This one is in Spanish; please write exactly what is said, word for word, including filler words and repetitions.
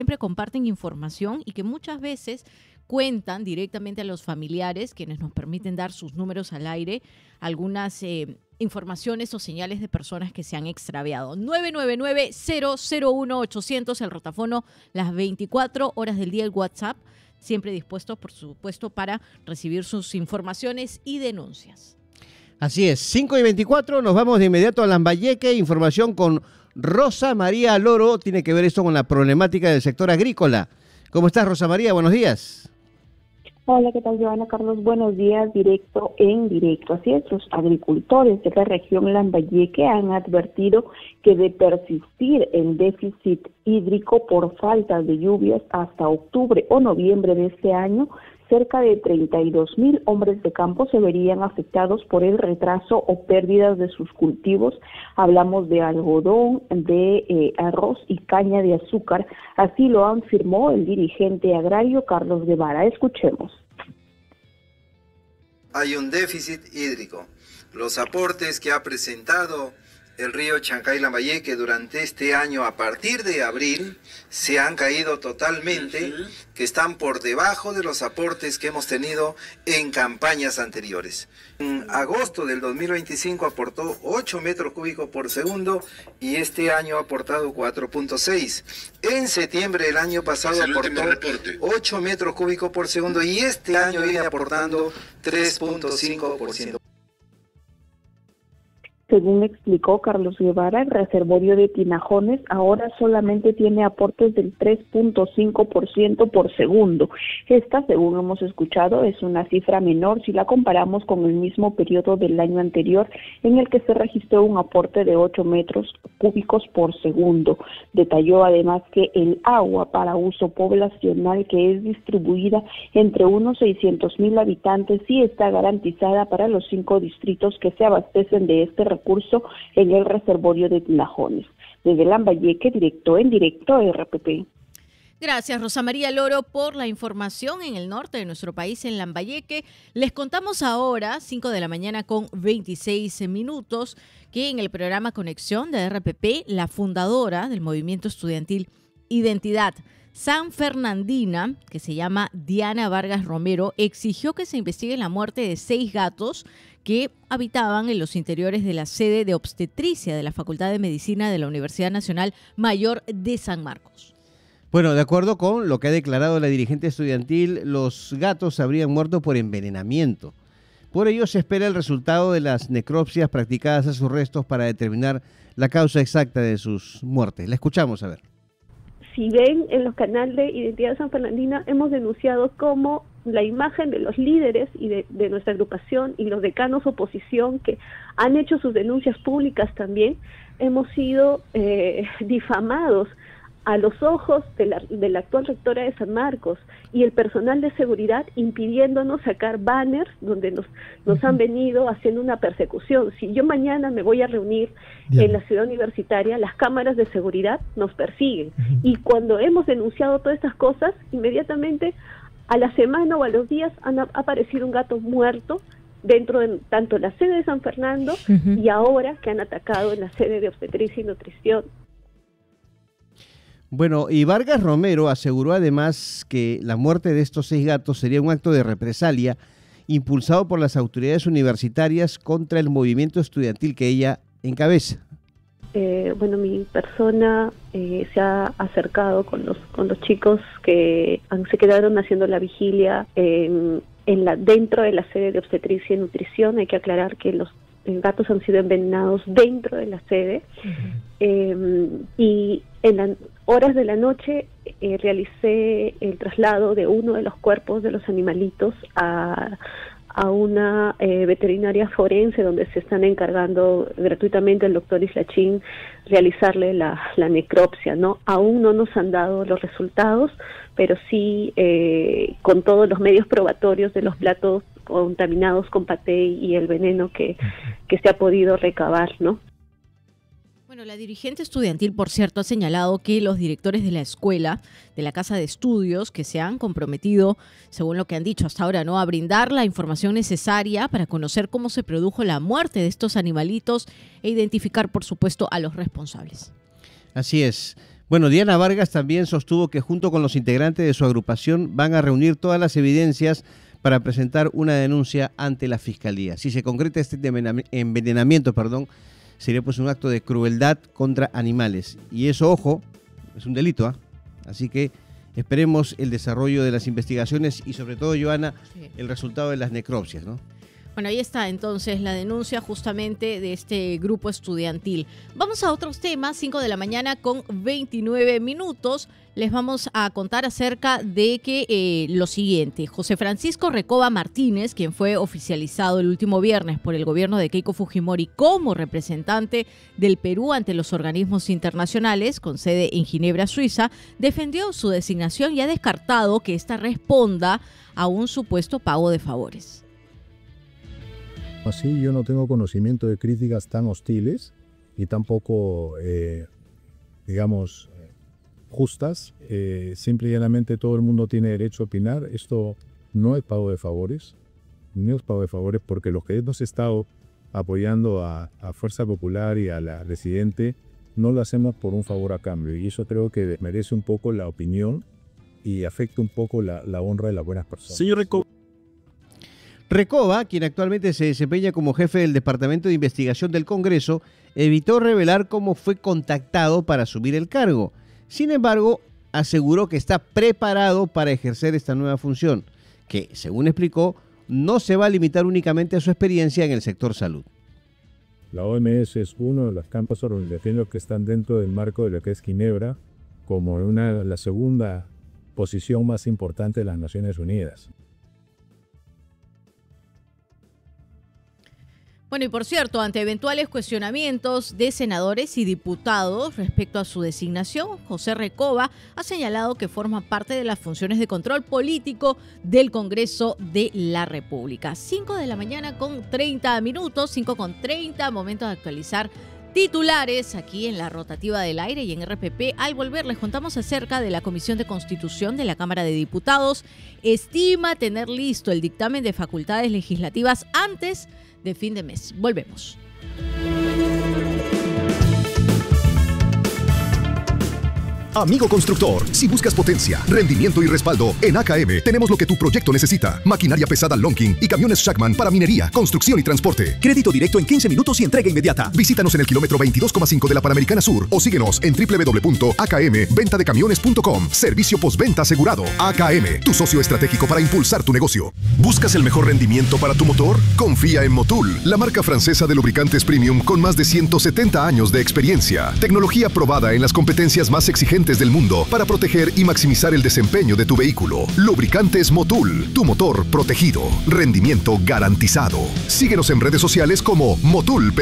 siempre comparten información y que muchas veces cuentan directamente a los familiares, quienes nos permiten dar sus números al aire, algunas eh, informaciones o señales de personas que se han extraviado. nueve nueve nueve, cero cero uno, ochocientos, el rotafono, las veinticuatro horas del día, el WhatsApp, siempre dispuestos, por supuesto, para recibir sus informaciones y denuncias. Así es, cinco y veinticuatro, nos vamos de inmediato a Lambayeque, información con Rosa María Loro, tiene que ver esto con la problemática del sector agrícola. ¿Cómo estás, Rosa María? Buenos días. Hola, ¿qué tal, Joana Carlos? Buenos días, directo en directo. Así es, los agricultores de la región Lambayeque han advertido que de persistir el déficit hídrico por falta de lluvias hasta octubre o noviembre de este año, cerca de treinta y dos mil hombres de campo se verían afectados por el retraso o pérdidas de sus cultivos. Hablamos de algodón, de eh, arroz y caña de azúcar. Así lo afirmó el dirigente agrario Carlos Guevara. Escuchemos. Hay un déficit hídrico. Los aportes que ha presentado el río Chancay-Lambayeque durante este año, a partir de abril, se han caído totalmente, que están por debajo de los aportes que hemos tenido en campañas anteriores. En agosto del dos mil veinticinco aportó ocho metros cúbicos por segundo y este año ha aportado cuatro punto seis. En septiembre del año pasado aportó ocho metros cúbicos por segundo y este año viene aportando tres punto cinco por ciento. Según explicó Carlos Guevara, el reservorio de Tinajones ahora solamente tiene aportes del tres punto cinco por ciento por segundo. Esta, según hemos escuchado, es una cifra menor si la comparamos con el mismo periodo del año anterior, en el que se registró un aporte de ocho metros cúbicos por segundo. Detalló además que el agua para uso poblacional, que es distribuida entre unos seiscientos mil habitantes, sí está garantizada para los cinco distritos que se abastecen de este recurso curso en el reservorio de Tinajones. Desde Lambayeque, directo en directo, R P P. Gracias, Rosa María Loro, por la información en el norte de nuestro país, en Lambayeque. Les contamos ahora, cinco de la mañana con veintiséis minutos, que en el programa Conexión de R P P, la fundadora del movimiento estudiantil Identidad San Fernandina, que se llama Diana Vargas Romero, exigió que se investigue la muerte de seis gatos que habitaban en los interiores de la sede de obstetricia de la Facultad de Medicina de la Universidad Nacional Mayor de San Marcos. Bueno, de acuerdo con lo que ha declarado la dirigente estudiantil, los gatos habrían muerto por envenenamiento. Por ello se espera el resultado de las necropsias practicadas a sus restos para determinar la causa exacta de sus muertes. La escuchamos, a ver. Si ven en los canales de Identidad San Fernandina, hemos denunciado cómo la imagen de los líderes y de, de nuestra agrupación y los decanos oposición que han hecho sus denuncias públicas también, hemos sido eh, difamados a los ojos de la, de la actual rectora de San Marcos y el personal de seguridad impidiéndonos sacar banners donde nos, nos han venido haciendo una persecución. Si yo mañana me voy a reunir Bien. en la ciudad universitaria, las cámaras de seguridad nos persiguen. Uh-huh. Y cuando hemos denunciado todas estas cosas, inmediatamente a la semana o a los días han aparecido un gato muerto dentro de tanto la sede de San Fernando uh-huh. y ahora que han atacado en la sede de obstetricia y nutrición. Bueno, y Vargas Romero aseguró además que la muerte de estos seis gatos sería un acto de represalia impulsado por las autoridades universitarias contra el movimiento estudiantil que ella encabeza. Eh, bueno, mi persona eh, se ha acercado con los con los chicos que han, se quedaron haciendo la vigilia en, en la dentro de la sede de obstetricia y nutrición. Hay que aclarar que los gatos han sido envenenados dentro de la sede. Uh-huh. eh, y en las horas de la noche eh, realicé el traslado de uno de los cuerpos de los animalitos a, a una eh, veterinaria forense donde se están encargando gratuitamente el doctor Islachín realizarle la, la necropsia, ¿no? Aún no nos han dado los resultados, pero sí eh, con todos los medios probatorios de los platos contaminados con paté y el veneno que, que se ha podido recabar, ¿no? Bueno, la dirigente estudiantil, por cierto, ha señalado que los directores de la escuela, de la casa de estudios, que se han comprometido, según lo que han dicho hasta ahora, ¿no?, a brindar la información necesaria para conocer cómo se produjo la muerte de estos animalitos e identificar, por supuesto, a los responsables. Así es. Bueno, Diana Vargas también sostuvo que junto con los integrantes de su agrupación van a reunir todas las evidencias para presentar una denuncia ante la Fiscalía. Si se concreta este envenenamiento, perdón, sería pues un acto de crueldad contra animales. Y eso, ojo, es un delito, ¿ah? ¿eh? Así que esperemos el desarrollo de las investigaciones y sobre todo, Joana, sí. el resultado de las necropsias, ¿no? Bueno, ahí está entonces la denuncia justamente de este grupo estudiantil. Vamos a otros temas, cinco de la mañana con veintinueve minutos. Les vamos a contar acerca de que eh, lo siguiente. José Francisco Recoba Martínez, quien fue oficializado el último viernes por el gobierno de Keiko Fujimori como representante del Perú ante los organismos internacionales con sede en Ginebra, Suiza, defendió su designación y ha descartado que ésta responda a un supuesto pago de favores. Así yo no tengo conocimiento de críticas tan hostiles y tampoco, eh, digamos, justas. Eh, simple y llanamente todo el mundo tiene derecho a opinar. Esto no es pago de favores, no es pago de favores porque los que hemos estado apoyando a, a Fuerza Popular y a la Residente no lo hacemos por un favor a cambio. Y eso creo que merece un poco la opinión y afecta un poco la, la honra de las buenas personas. Señor Recoba. Recoba, quien actualmente se desempeña como jefe del Departamento de Investigación del Congreso, evitó revelar cómo fue contactado para asumir el cargo. Sin embargo, aseguró que está preparado para ejercer esta nueva función, que, según explicó, no se va a limitar únicamente a su experiencia en el sector salud. La O M S es uno de los campos organizativos que están dentro del marco de lo que es Ginebra, como una, la segunda posición más importante de las Naciones Unidas. Bueno, y por cierto, ante eventuales cuestionamientos de senadores y diputados respecto a su designación, José Recoba ha señalado que forma parte de las funciones de control político del Congreso de la República. cinco de la mañana con treinta minutos, cinco con treinta, momento de actualizar titulares aquí en la rotativa del aire y en R P P. Al volver les contamos acerca de la Comisión de Constitución de la Cámara de Diputados. Estima tener listo el dictamen de facultades legislativas antes de fin de mes. Volvemos. Amigo constructor, si buscas potencia, rendimiento y respaldo, en A K M tenemos lo que tu proyecto necesita. Maquinaria pesada Lonking y camiones Shackman para minería, construcción y transporte. Crédito directo en quince minutos y entrega inmediata. Visítanos en el kilómetro veintidós coma cinco de la Panamericana Sur o síguenos en doble u doble u doble u punto a k m venta de camiones punto com. Servicio postventa asegurado. A K M, tu socio estratégico para impulsar tu negocio. ¿Buscas el mejor rendimiento para tu motor? Confía en Motul, la marca francesa de lubricantes premium con más de ciento setenta años de experiencia. Tecnología probada en las competencias más exigentes del mundo para proteger y maximizar el desempeño de tu vehículo. Lubricantes Motul, tu motor protegido. Rendimiento garantizado. Síguenos en redes sociales como Motul Perú.